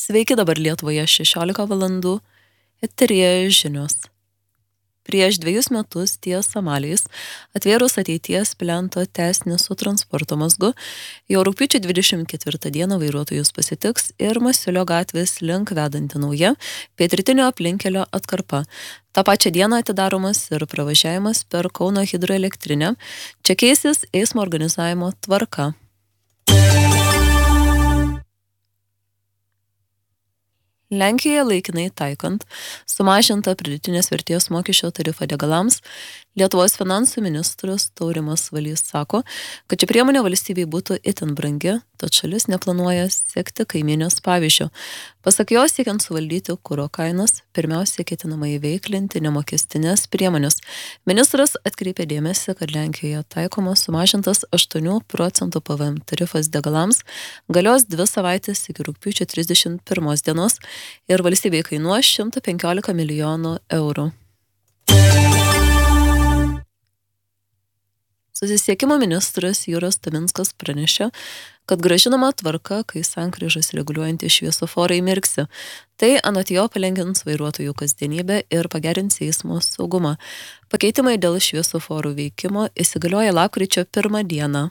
Sveiki, dabar Lietuvoje 16 valandų, eteryje žinios. Prieš 2 metus ties Somalijos atvėrus ateities plento tęsinį su transporto mazgu, jau rugpjūčio 24 dieną vairuotojus pasitiks ir Masiulio gatvės link vedanti nauja pietrytinio aplinkelio atkarpa. Ta pačia diena atidaromas ir pravažiavimas per Kauno hidroelektrinę. Čia keisis eismo organizavimo tvarka. Lenkijoje laikinai taikant sumažintą pridėtinės vertės mokesčio tarifą degalams, Lietuvos finansų ministras Taurimas Valys sako, kad ši priemonė valstybei būtų itin brangi, tad šalis neplanuoja sekti kaimynės pavyzdžio. Pasak jo, siekiant suvaldyti kuro kainas, pirmiausia ketinama įveiklinti nemokestinės priemonės. Ministras atkreipė dėmesį, kad Lenkijoje taikomas sumažintas 8% PVM tarifas degalams, galios 2 savaitės iki rugpjūčio 31 dienos ir valstybei kainuos 115 milijonų eurų. Susisiekimo ministras Juras Taminskas pranešė, kad grąžinama tvarka, kai sankryžas reguliuojantys šviesoforai mirksi. Tai anot jo palengvins vairuotojų kasdienybę ir pagerins eismo saugumą. Pakeitimai dėl šviesoforų veikimo įsigalioja lapkričio 1 dieną.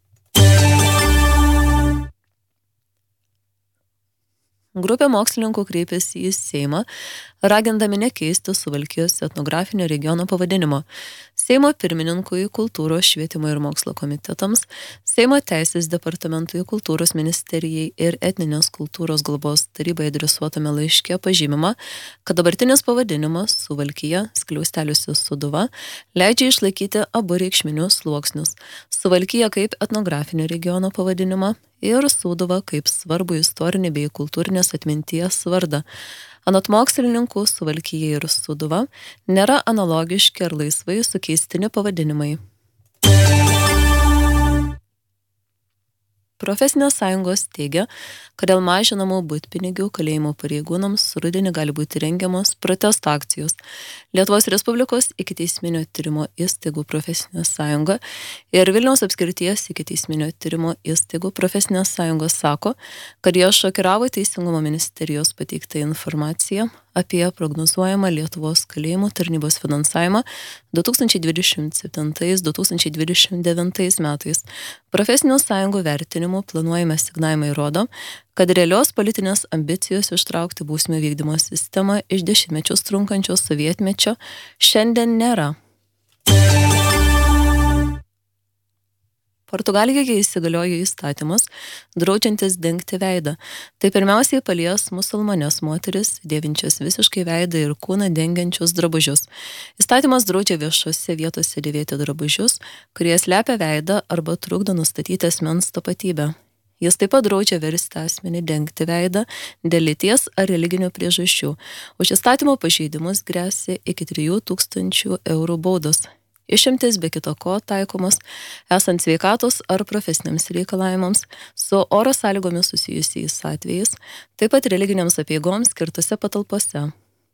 Grupė mokslininkų kreipėsi į Seimą, ragindami nekeisti Suvalkijos etnografinio regiono pavadinimo. Seimo pirmininkui, kultūros, švietimo ir mokslo komitetams, Seimo teisės departamentui, kultūros ministerijai ir etninės kultūros globos tarybai adresuotame laiške pažymima, kad dabartinis pavadinimas Suvalkija, skliausteliuose Sūduva, leidžia išlaikyti abu reikšminius sluoksnius. Suvalkija kaip etnografinio regiono pavadinimą ir Sūduva kaip svarbu istorinį bei kultūrinės atminties vardą. Anot mokslininkų, Suvalkija ir Sūduva nėra analogiški ar laisvai sukeistini pavadinimai. Profesinės sąjungos teigia, kad dėl mažinamų butpinigių kalėjimo pareigūnams rudenį gali būti rengiamos protesto akcijos. Lietuvos Respublikos ikiteisminio tyrimo įstaigų profesinė sąjunga ir Vilniaus apskrities ikiteisminio tyrimo įstaigų profesinės sąjungos sako, kad jie šokiravo Teisingumo ministerijos pateiktą informaciją apie prognozuojamą Lietuvos kalėjimų tarnybos finansavimą 2027-2029 metais. Profesinių sąjungų vertinimų planuojami asignavimai rodo, kad realios politinės ambicijos ištraukti bausmių vykdymo sistemą iš dešimtmečius trunkančio sovietmečio šiandien nėra. Portugalijoje įsigaliojo įstatymas, draudžiantis dengti veidą. Tai pirmiausiai palies musulmonės moteris, dėvinčias visiškai veidą ir kūną dengiančius drabužius. Įstatymas draudžia viešose vietose dėvėti drabužius, kurie slepia veidą arba trukdo nustatyti asmens tapatybę. Jis taip pat draudžia versti asmenį dengti veidą dėl lyties ar religinių priežasčių. Už įstatymo pažeidimus gresia iki 3 000 eurų baudos. Išimtis be kito ko taikomas esant sveikatos ar profesiniams reikalavimams su oro sąlygomis susijusiais atvejais, taip pat religiniams apeigoms skirtose patalpose.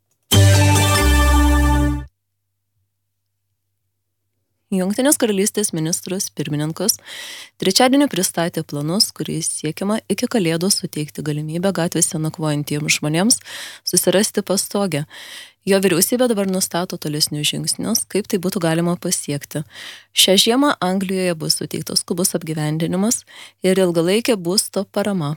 Jungtinės karalystės ministras pirmininkas trečiadienį pristatė planus, kuriais siekiama iki Kalėdų suteikti galimybę gatvėse nakvojantiems žmonėms susirasti pastogę. Jo vyriausybė dabar nustato tolesnius žingsnius, kaip tai būtų galima pasiekti. Šią žiemą Anglijoje bus suteiktas skubus apgyvendinimas ir ilgalaikė būsto parama.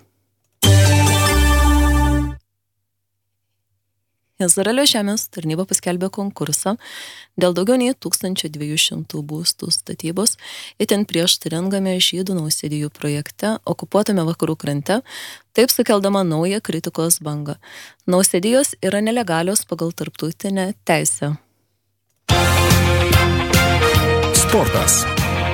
Izraelio žemės tarnyba paskelbė konkursą dėl daugiau nei 1200 būstų statybos itin prieštaringame žydų nausėdijų projekte okupuotame vakarų krante, taip sukeldama naują kritikos bangą. Nausėdijos yra nelegalios pagal tarptautinę teisę. Sportas.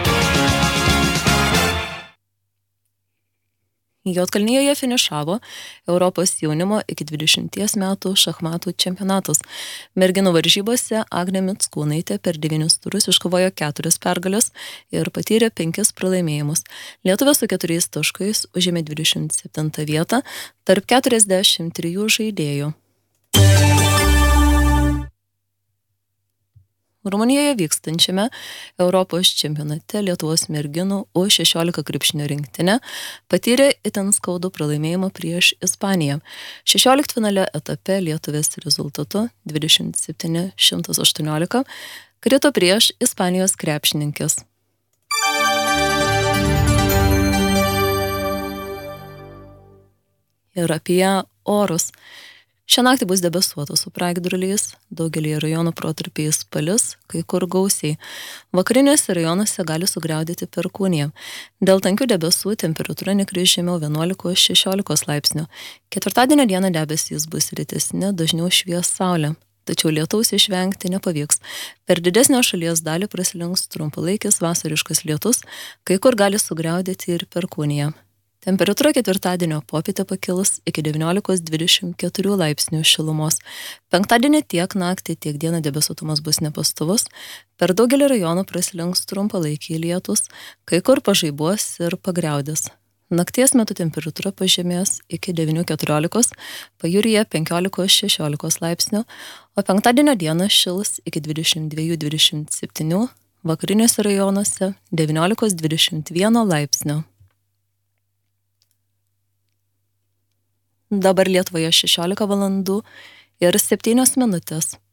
Juodkalnijoje finišavo Europos jaunimo iki 20 metų šachmatų čempionatas. Merginų varžybose Agnė Mickūnaitė per 9 turus iškovojo 4 pergales ir patyrė 5 pralaimėjimus. Lietuvė su 4 taškais užėmė 27 vietą tarp 43 žaidėjų. Rumunijoje vykstančiame Europos čempionate Lietuvos merginų U16 krepšinio rinktinė patyrė itin skaudų pralaimėjimą prieš Ispaniją. 16-finalio etape lietuvės rezultatu 27-118 krito prieš Ispanijos krepšininkės. Ir apie orus. Šią naktį bus debesuota su pragiedruliais, daugelį rajonų protarpiais palis, kai kur gausiai. Vakariniuose rajonuose gali sugriaudėti perkūnija. Dėl tankių debesų temperatūra nekris žemiau 11-16 laipsnių. Ketvirtadienio dieną debesys bus rytesni, dažniau švies saulė. Tačiau lietaus išvengti nepavyks. Per didesnę šalies dalį prasilenks trumpalaikis vasariškas lietus, kai kur gali sugriaudėti ir perkūnija. Temperatūra ketvirtadienio popietę pakils iki 19-24 laipsnių šilumos. Penktadienį tiek naktį, tiek dieną debesuotumas bus nepastovus. Per daugelį rajonų prasilenks trumpalaikiai lietus, kai kur pažaibuos ir pagriaudės. Nakties metu temperatūra pažemės iki 9-14, pajūryje 15-16 laipsnių, o penktadienio dieną šils iki 22-27, vakariniuose rajonuose 19-21 laipsnių. Dabar Lietuvoje 16 valandų ir 7 minutės.